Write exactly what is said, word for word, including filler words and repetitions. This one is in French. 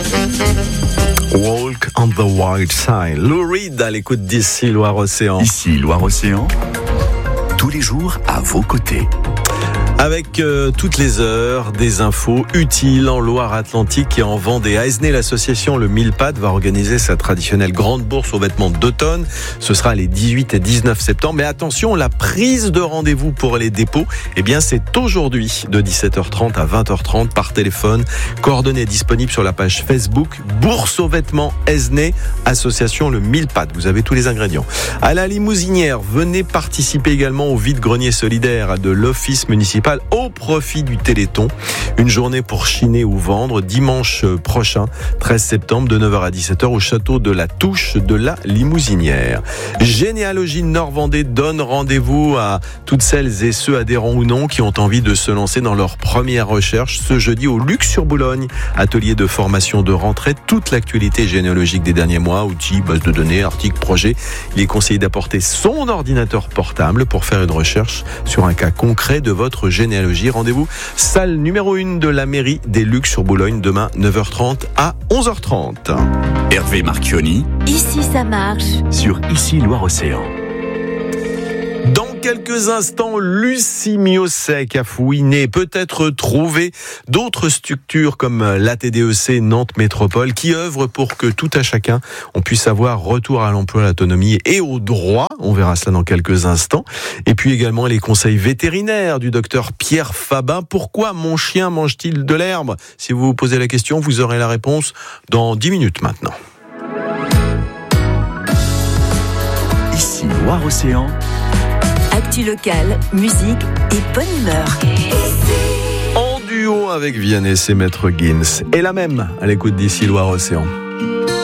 Walk on the Wild Side. Lou Reed à l'écoute d'ici Loire-Océan. Ici Loire-Océan, tous les jours à vos côtés. Avec euh, toutes les heures, des infos utiles en Loire-Atlantique et en Vendée. À Aisne, l'association Le Mille-Pattes va organiser sa traditionnelle grande bourse aux vêtements d'automne. Ce sera les dix-huit et dix-neuf septembre. Mais attention, la prise de rendez-vous pour les dépôts, eh bien, c'est aujourd'hui de dix-sept heures trente à vingt heures trente par téléphone. Coordonnées disponibles sur la page Facebook Bourse aux vêtements Aisne, association Le Mille-Pattes. Vous avez tous les ingrédients. À la Limousinière, venez participer également au vide-grenier solidaire de l'Office municipal au profit du Téléthon. Une journée pour chiner ou vendre dimanche prochain, treize septembre, de neuf heures à dix-sept heures au château de la Touche de la Limousinière. Généalogie Nord-Vendée donne rendez-vous à toutes celles et ceux adhérents ou non qui ont envie de se lancer dans leur première recherche ce jeudi au Luxe sur Boulogne. Atelier de formation de rentrée, toute l'actualité généalogique des derniers mois, outils, bases de données, articles, projets. Il est conseillé d'apporter son ordinateur portable pour faire une recherche sur un cas concret de votre généalogie. Rendez-vous salle numéro un de la mairie des Luxe sur Boulogne demain neuf heures trente à onze heures trente. Hervé Marchioni. Ici ça marche. Sur Ici Loire-Océan. Dans quelques instants, Lucie Miosek a fouiné, peut-être trouvé d'autres structures comme l'A T D E C Nantes Métropole qui œuvrent pour que tout à chacun on puisse avoir retour à l'emploi, à l'autonomie et au droit. On verra cela dans quelques instants. Et puis également les conseils vétérinaires du docteur Pierre Fabin. Pourquoi mon chien mange-t-il de l'herbe ? Si vous vous posez la question, vous aurez la réponse dans dix minutes maintenant. Ici Loire-Océan. Actu locale, musique et bonne humeur. En duo avec Vianney et Maître Gims. Et la même à l'écoute d'ici Loire-Océan.